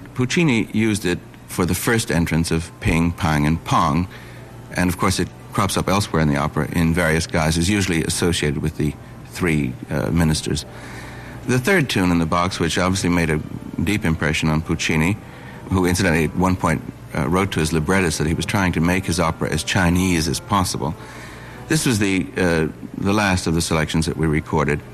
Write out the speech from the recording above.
Puccini used it for the first entrance of Ping, Pang, and Pong, and of course it crops up elsewhere in the opera in various guises, usually associated with the three ministers. The third tune in the box, which obviously made a deep impression on Puccini, who incidentally at one point wrote to his librettist that he was trying to make his opera as Chinese as possible. This was the last of the selections that we recorded.